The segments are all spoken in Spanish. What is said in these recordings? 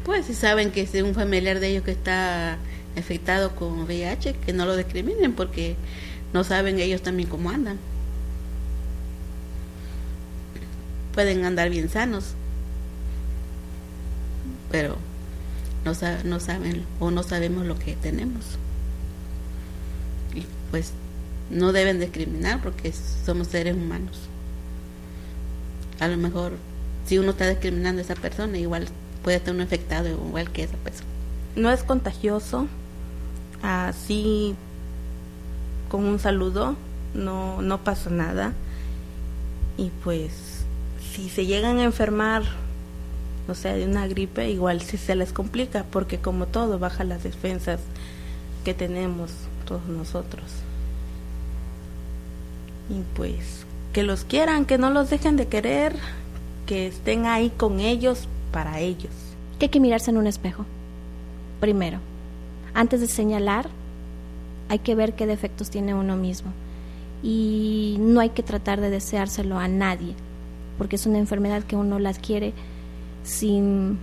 Pues si saben que es un familiar de ellos que está afectado con VIH, que no lo discriminen porque no saben ellos también cómo andan. Pueden andar bien sanos, pero no saben o no sabemos lo que tenemos. Y pues no deben discriminar porque somos seres humanos. A lo mejor si uno está discriminando a esa persona, igual puede estar uno infectado igual que esa persona. No es contagioso, así con un saludo no pasa nada. Y pues si se llegan a enfermar, o sea, de una gripe, igual sí se les complica, porque como todo, baja las defensas que tenemos todos nosotros. Y pues que los quieran, que no los dejen de querer, que estén ahí con ellos, para ellos. Que hay que mirarse en un espejo, primero. Antes de señalar, hay que ver qué defectos tiene uno mismo. Y no hay que tratar de deseárselo a nadie, porque es una enfermedad que uno la adquiere sin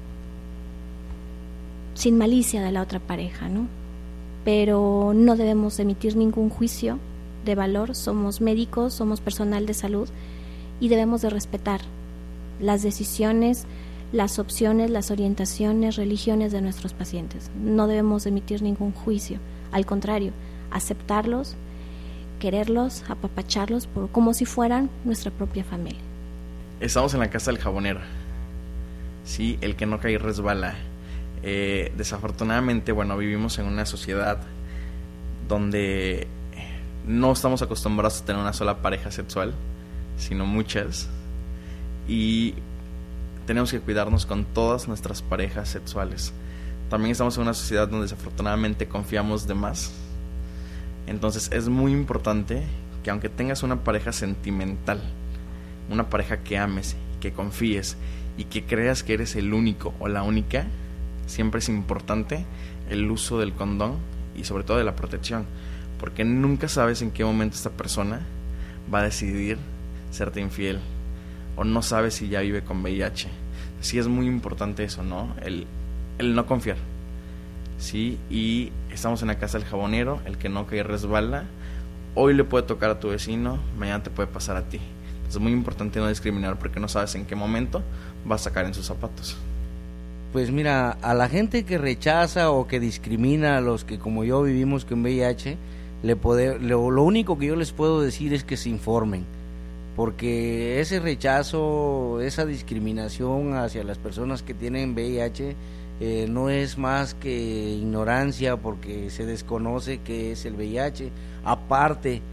malicia de la otra pareja, ¿no? Pero no debemos emitir ningún juicio de valor. Somos médicos, somos personal de salud y debemos de respetar las decisiones, las opciones, las orientaciones, religiones de nuestros pacientes. No debemos emitir ningún juicio, al contrario, aceptarlos, quererlos, apapacharlos como si fueran nuestra propia familia. Estamos en la casa del jabonero. Sí, el que no cae resbala. Desafortunadamente, vivimos en una sociedad donde no estamos acostumbrados a tener una sola pareja sexual, sino muchas, y tenemos que cuidarnos con todas nuestras parejas sexuales. También estamos en una sociedad donde desafortunadamente confiamos de más. Entonces es muy importante que aunque tengas una pareja sentimental, una pareja que ames, que confíes y que creas que eres el único o la única, siempre es importante el uso del condón y sobre todo de la protección, porque nunca sabes en qué momento esta persona va a decidir serte infiel o no sabes si ya vive con VIH. Sí, es muy importante eso, ¿no? El no confiar. Sí, y estamos en la casa del jabonero, el que no cae resbala. Hoy le puede tocar a tu vecino, mañana te puede pasar a ti. Es muy importante no discriminar porque no sabes en qué momento vas a caer en sus zapatos. Pues mira, a la gente que rechaza o que discrimina a los que como yo vivimos con VIH, lo único que yo les puedo decir es que se informen, porque ese rechazo, esa discriminación hacia las personas que tienen VIH no es más que ignorancia, porque se desconoce qué es el VIH. Aparte,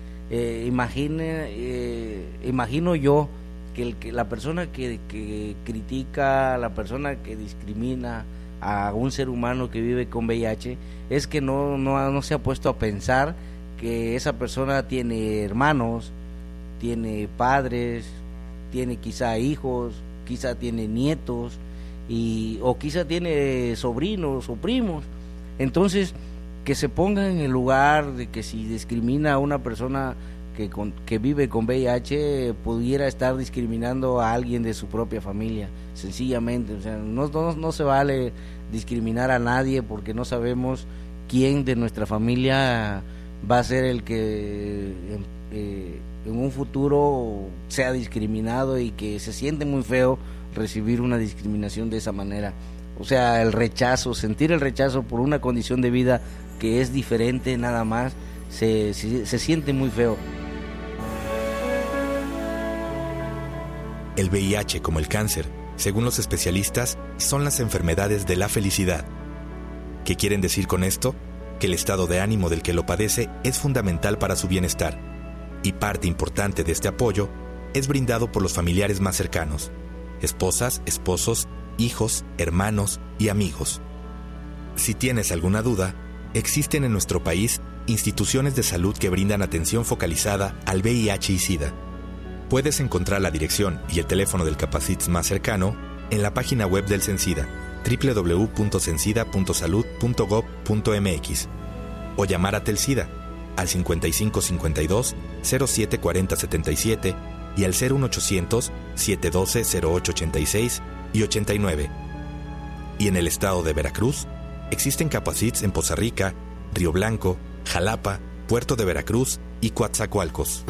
imagino yo que la persona que critica, la persona que discrimina a un ser humano que vive con VIH, es que no se ha puesto a pensar que esa persona tiene hermanos, tiene padres, tiene quizá hijos, quizá tiene nietos, o quizá tiene sobrinos o primos. Entonces, que se ponga en el lugar de que si discrimina a una persona que vive con VIH, pudiera estar discriminando a alguien de su propia familia, sencillamente. O sea, no se vale discriminar a nadie, porque no sabemos quién de nuestra familia va a ser el que en un futuro sea discriminado, y que se siente muy feo recibir una discriminación de esa manera. O sea, sentir el rechazo por una condición de vida que es diferente nada más, se siente muy feo. El VIH, como el cáncer, según los especialistas, son las enfermedades de la felicidad. ¿Qué quieren decir con esto? Que el estado de ánimo del que lo padece es fundamental para su bienestar, y parte importante de este apoyo es brindado por los familiares más cercanos: esposas, esposos, hijos, hermanos y amigos. Si tienes alguna duda, existen en nuestro país instituciones de salud que brindan atención focalizada al VIH y SIDA. Puedes encontrar la dirección y el teléfono del Capacits más cercano en la página web del CENSIDA, www.censida.salud.gov.mx, o llamar a Telsida al 5552 0740 77 y al 01800 712 0886 y 89. y en el estado de Veracruz, existen Capacits en Poza Rica, Río Blanco, Jalapa, Puerto de Veracruz y Coatzacoalcos.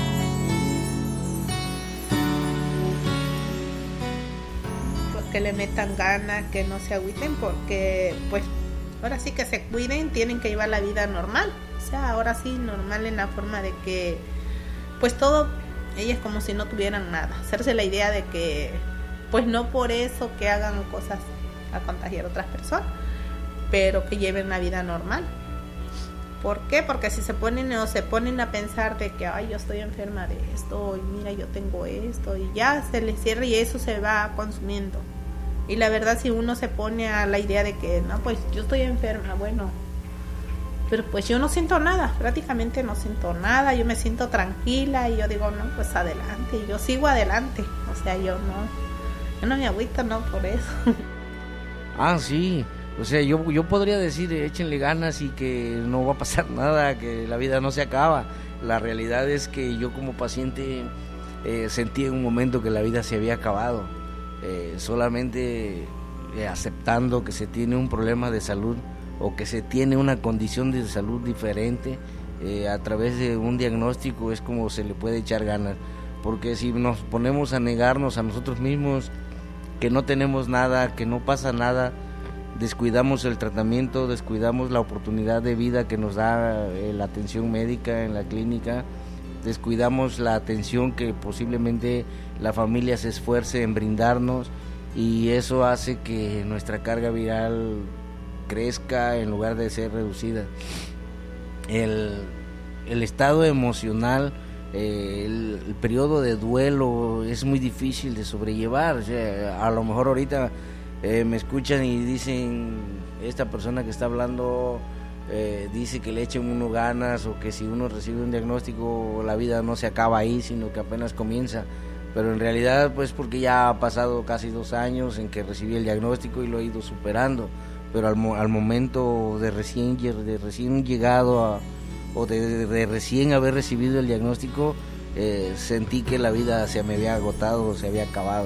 Pues que le metan ganas, que no se agüiten, porque pues ahora sí que se cuiden, tienen que llevar la vida normal. O sea, ahora sí normal en la forma de que pues todo, ellas como si no tuvieran nada. Hacerse la idea de que pues no por eso que hagan cosas a contagiar a otras personas, pero que lleven una vida normal. ¿Por qué? Porque si se ponen a pensar de que ay, yo estoy enferma de esto, y mira, yo tengo esto, y ya se les cierra y eso se va consumiendo. Y la verdad, si uno se pone a la idea de que no, pues yo estoy enferma, bueno, pero pues yo no siento nada, prácticamente no siento nada, yo me siento tranquila y yo digo, no, pues adelante, yo sigo adelante, o sea, yo no me agüito, no, por eso. Sí, o sea, yo podría decir, échenle ganas y que no va a pasar nada, que la vida no se acaba. La realidad es que yo como paciente sentí en un momento que la vida se había acabado, solamente aceptando que se tiene un problema de salud o que se tiene una condición de salud diferente, a través de un diagnóstico es como se le puede echar ganas, porque si nos ponemos a negarnos a nosotros mismos que no tenemos nada, que no pasa nada, descuidamos el tratamiento, descuidamos la oportunidad de vida que nos da la atención médica en la clínica, descuidamos la atención que posiblemente la familia se esfuerce en brindarnos, y eso hace que nuestra carga viral crezca en lugar de ser reducida. El estado emocional, el periodo de duelo es muy difícil de sobrellevar. O sea, a lo mejor ahorita me escuchan y dicen, esta persona que está hablando dice que le echen uno ganas, o que si uno recibe un diagnóstico la vida no se acaba ahí, sino que apenas comienza. Pero en realidad pues porque ya ha pasado casi 2 años en que recibí el diagnóstico y lo he ido superando. Pero al momento de recién llegado o de recién haber recibido el diagnóstico, sentí que la vida se me había agotado, se había acabado.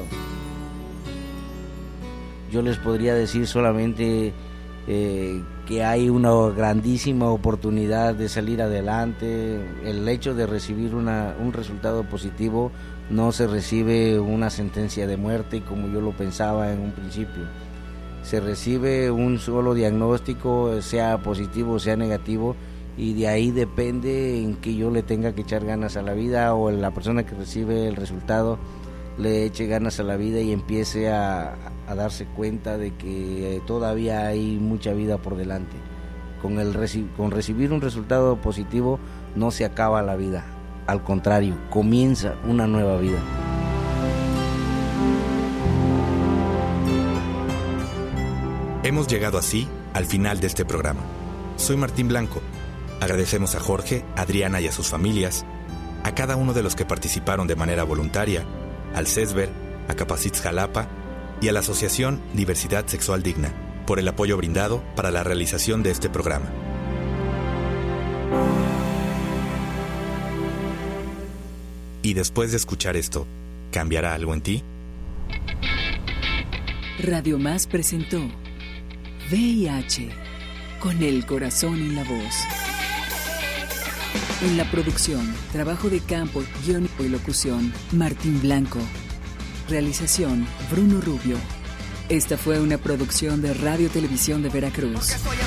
Yo les podría decir solamente que hay una grandísima oportunidad de salir adelante. El hecho de recibir un resultado positivo no se recibe una sentencia de muerte como yo lo pensaba en un principio. Se recibe un solo diagnóstico, sea positivo o sea negativo, y de ahí depende en que yo le tenga que echar ganas a la vida, o la persona que recibe el resultado le eche ganas a la vida y empiece a darse cuenta de que todavía hay mucha vida por delante. Con recibir un resultado positivo no se acaba la vida, al contrario, comienza una nueva vida. Hemos llegado así al final de este programa. Soy Martín Blanco. Agradecemos a Jorge, Adriana y a sus familias, a cada uno de los que participaron de manera voluntaria, al CESBER, a Capacits Jalapa y a la Asociación Diversidad Sexual Digna por el apoyo brindado para la realización de este programa. Y después de escuchar esto, ¿cambiará algo en ti? Radio Más presentó VIH, con el corazón en la voz. En la producción, trabajo de campo, guión y locución, Martín Blanco. Realización, Bruno Rubio. Esta fue una producción de Radio Televisión de Veracruz.